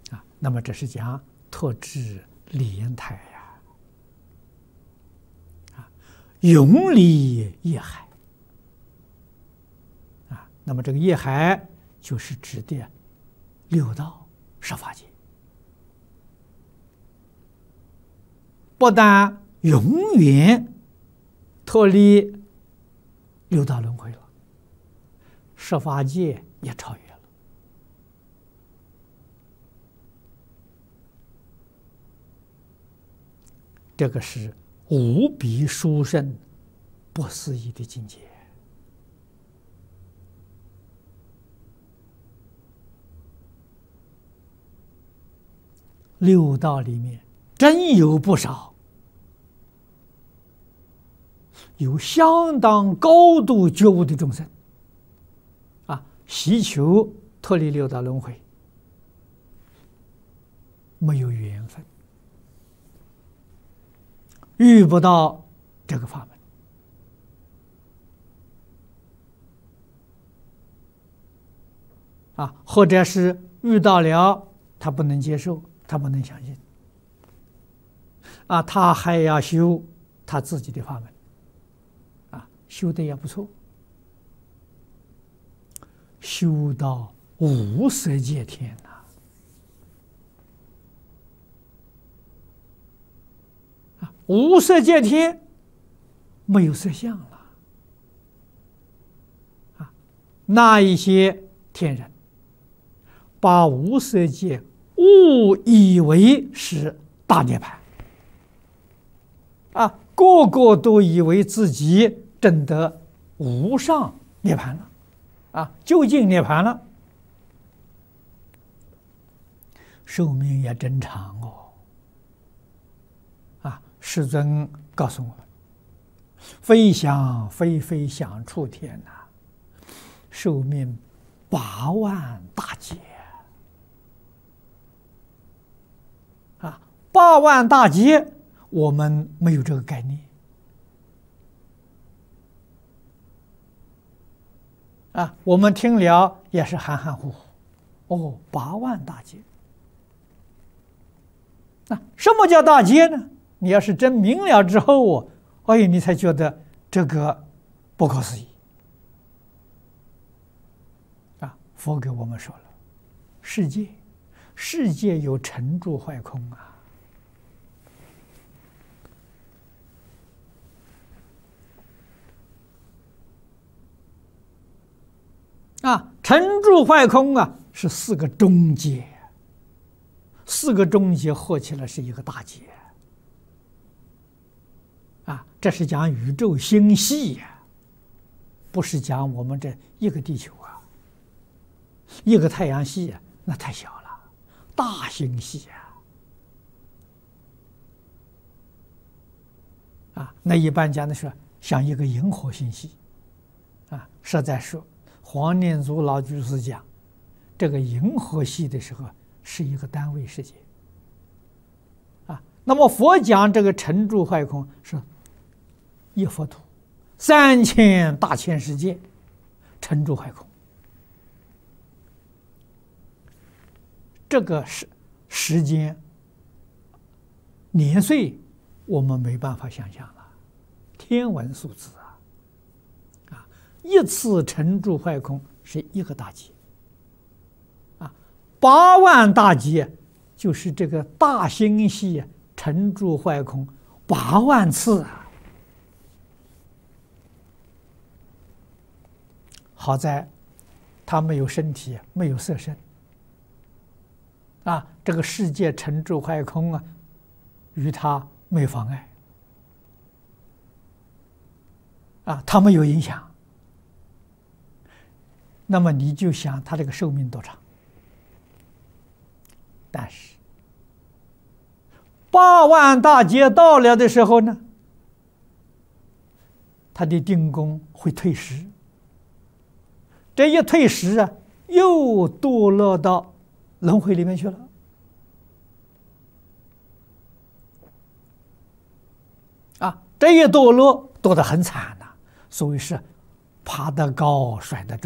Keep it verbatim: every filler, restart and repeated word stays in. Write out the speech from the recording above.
啊，那么这是讲脱至莲台呀，啊，永离业海，啊，那么这个业海就是指的六道十法界，不但永远脱离六道轮回了，十法界也超越了。这个是无比殊胜、不思议的境界。六道里面真有不少有相当高度觉悟的众生啊，希求脱离六道轮回，没有缘分，遇不到这个法门啊，或者是遇到了他不能接受，他不能相信啊，他还要修他自己的法门啊，修的也不错，修到无色界天呐、啊，无色界天没有色相了啊，那一些天人把无色界误以为是大涅槃啊，个个都以为自己证得无上涅槃了啊，究竟涅槃了，寿命也真长哦。啊，世尊告诉我们，非想非非想处天呐、啊，寿命八万大劫啊，八万大劫，我们没有这个概念啊，我们听了也是含含糊糊。哦，八万大劫，那、啊、什么叫大劫呢？你要是真明了之后哦，哎，你才觉得这个不可思议啊！佛给我们说了，世界，世界有成住坏空啊。啊，成住坏空啊，是四个中劫，四个中劫合起来是一个大劫。啊，这是讲宇宙星系呀，不是讲我们这一个地球啊，一个太阳系啊，那太小了，大星系啊。啊，那一般讲的是像一个银河星系，啊，实在说。黄念祖老居士讲，这个银河系的时候是一个单位世界，啊，那么佛讲这个成住坏空是一佛土，三千大千世界，成住坏空，这个时时间年岁我们没办法想象了，天文数字啊。一次成住坏空是一个大劫啊，八万大劫就是这个大星系成住坏空八万次啊！好在它没有身体，没有色身啊，这个世界成住坏空啊，与它没妨碍啊，它没有影响。那么你就想他这个寿命多长？但是八万大劫到了的时候呢，他的定功会退失，这一退失啊，又堕落到轮回里面去了啊！这一堕落堕得很惨呐、啊，所以是爬得高，摔得重。